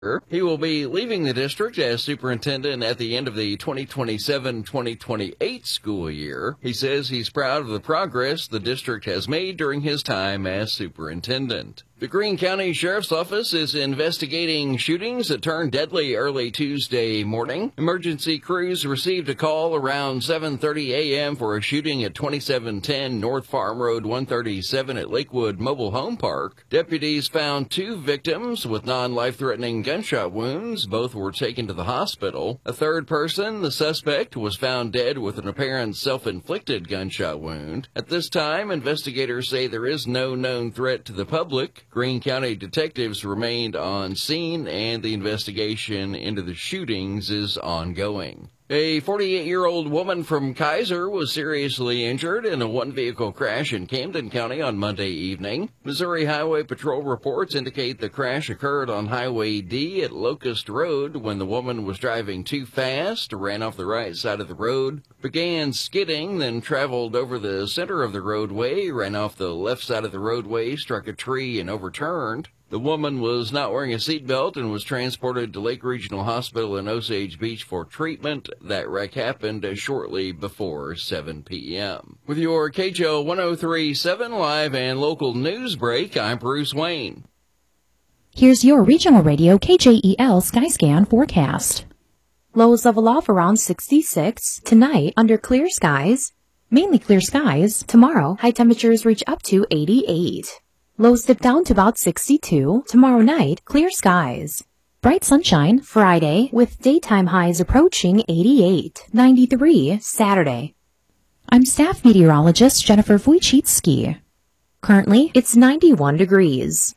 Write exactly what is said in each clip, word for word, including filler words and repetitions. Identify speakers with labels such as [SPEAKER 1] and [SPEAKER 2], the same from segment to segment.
[SPEAKER 1] He will be leaving the district as superintendent at the end of the twenty twenty-seven twenty twenty-eight school year. He says he's proud of the progress the district has made during his time as superintendent. The Greene County Sheriff's Office is investigating shootings that turned deadly early Tuesday morning. Emergency crews received a call around seven thirty a.m. for a shooting at twenty-seven ten North Farm Road one thirty-seven at Lakewood Mobile Home Park. Deputies found two victims with non-life-threatening gunshot wounds. Both were taken to the hospital. A third person, the suspect, was found dead with an apparent self-inflicted gunshot wound. At this time, investigators say there is no known threat to the public. Greene County detectives remained on scene, and the investigation into the shootings is ongoing. A forty-eight-year-old woman from Kaiser was seriously injured in a one-vehicle crash in Camden County on Monday evening. Missouri Highway Patrol reports indicate the crash occurred on Highway D at Locust Road when the woman was driving too fast, ran off the right side of the road, began skidding, then traveled over the center of the roadway, ran off the left side of the roadway, struck a tree, and overturned. The woman was not wearing a seatbelt and was transported to Lake Regional Hospital in Osage Beach for treatment. That wreck happened shortly before seven p.m. With your K J O one oh three point seven live and local news break, I'm Bruce Wayne.
[SPEAKER 2] Here's your regional radio K J E L Skyscan forecast. Lows level off around sixty-six. Tonight, under clear skies. Mainly clear skies. Tomorrow, high temperatures reach up to eighty-eight. Lows dip down to about sixty-two. Tomorrow night, clear skies. Bright sunshine Friday with daytime highs approaching eighty-eight. ninety-three Saturday. I'm staff meteorologist Jennifer Wojcicki. Currently, it's ninety-one degrees.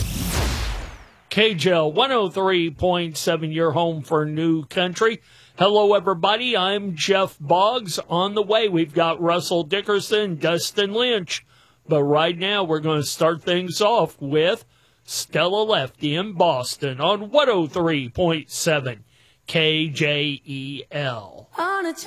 [SPEAKER 3] K J L one oh three point seven, your home for New Country. Hello, everybody. I'm Jeff Boggs. On the way, we've got Russell Dickerson, Dustin Lynch. But right now, we're going to start things off with Stella Lefty in Boston on one oh three point seven K J E L. On a